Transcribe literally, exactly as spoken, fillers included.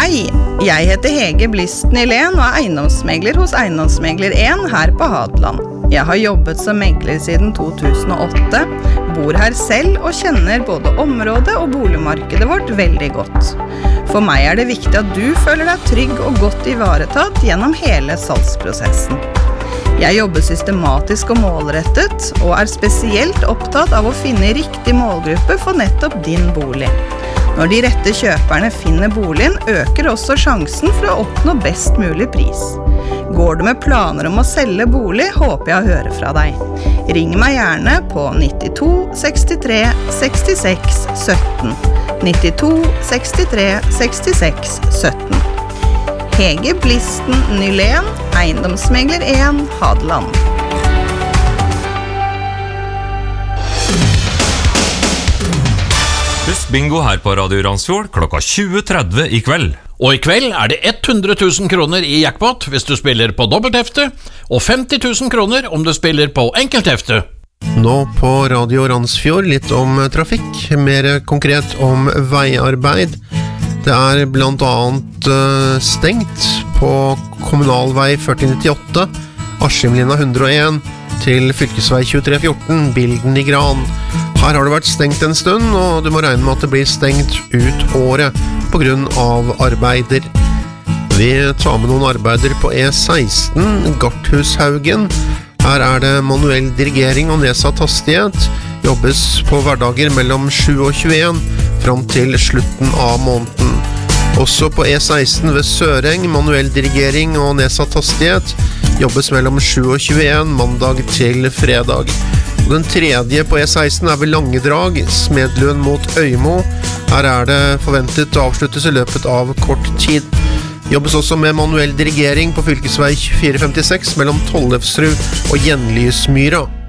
Hei, jeg heter Hege Blist Nylén og er eiendomsmegler hos Eiendomsmegler en her på Hadeland. Jeg har jobbet som megler siden to tusen og åtte, bor her selv og kjenner både området og boligmarkedet vårt veldig godt. For meg er det viktig at du føler deg trygg og godt ivaretatt gjennom hele salgsprosessen. Jeg jobber systematisk og målrettet, og er spesielt opptatt av å finne riktig målgruppe for nettopp din bolig. Når de rette kjøperne finner boligen, øker også sjansen for å oppnå best mulig pris. Går du med planer om å selge bolig, håper jeg å høre fra deg. Ring meg gjerne på nittito sekstitre sekstiseks sytten. nittito sekstitre sekstiseks sytten. Hege Blisten Nylén, Eiendomsmegler en, Hadeland. Husk bingo her på Radio Randsfjord klokka tjue tretti i kveld. Og i kveld er det hundre tusen kroner i jackpot hvis du spiller på dobbelthefte, og femti tusen kroner om du spiller på enkelthefte. Nå på Radio Randsfjord litt om trafikk, mer konkret om veiarbeid. Det er blant annet uh, stengt på kommunalvei førti nittiåtte, Askimlinja hundre og en, til fylkesvei tjuetre fjorten, Bilden i Gran. Her har det vært stengt en stund, og du må regne med at det blir stengt ut året på grunn av arbeider. Vi tar med noen arbeider på E seksten, Garthushaugen. Her er det manuell dirigering og nedsatt hastighet. Jobbes på hverdager mellom sju og tjueen, fram til slutten av måneden. Også på E seksten ved Søreng, manuell dirigering og nedsatt hastighet. Jobbes mellom sju og tjueen, mandag til fredag. Og den tredje på E seksten er ved Langedrag, Smedlund mot Øymo. Her er det forventet å avsluttes i løpet av kort tid. Jobbes også med manuell dirigering på fylkesvei tjuefire femtiseks mellom Tollefsrud og Gjenlysmyra.